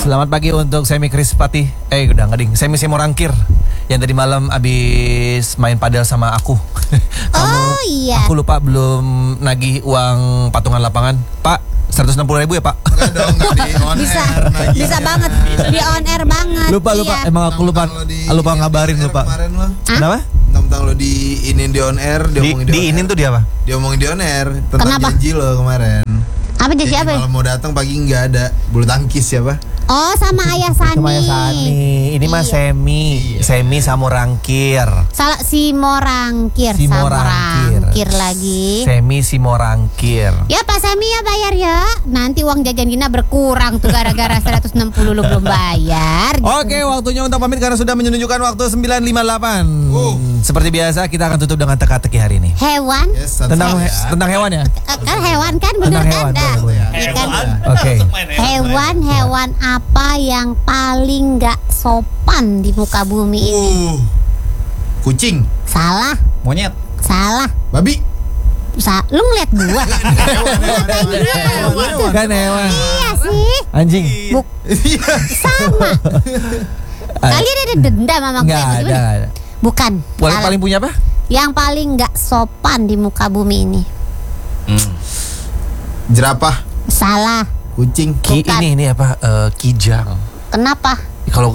Selamat pagi untuk Semi Krispati. Udah ngeding. Semi Simorangkir yang tadi malam abis main padel sama aku. Oh iya. Aku lupa belum nagih uang patungan lapangan. Pak, 160.000 ya Pak? Enggak dong, di on Bisa, air nagih. bisa banget. Di on air banget. Lupa. Iya. Emang aku lupa ngabarin lupa. Kemarin lo. Kenapa? Tentang lo diinin di on air, diomongin di on Diinin air. tuh dia apa? Diomongin di on air tentang Kenapa? janji lo kemarin. Apa jadi Jadi siapa? malam mau datang pagi nggak ada. Bulu tangkis siapa? Oh, sama Ayah Sani. Cuma Sani. Ini mah Iya. Semi. Iya. Semi Simorangkir. Salah Simorangkir. Simorangkir. Simorangkir lagi. Semi Simorangkir. Ya Pak Semi ya bayar ya. Nanti uang jajan Gina berkurang tuh gara-gara 160 lu belum bayar. Gitu. Oke, waktunya untuk pamit karena sudah menunjukkan waktu 9.58. Seperti biasa kita akan tutup dengan teka-teki hari ini. Hewan. Yes, Tentang hewan ya? Kan hewan kan bener Tentang kan? hewan, Dah. boleh. Iya kan? Oke. Hewan apa yang paling gak sopan di muka bumi ini? Kucing, Salah. Monyet. Salah. babi. Lu ngeliat gua? Gitu. Kan hewan. Iya sih. Anjing. Sama. Kalian ada dendam sama gue? Enggak ada. Bukan. Salah. Paling punya apa? Yang paling gak sopan di muka bumi ini. Jerapah, Salah. kucing. Bukan. Ini apa? Kijang. Kenapa?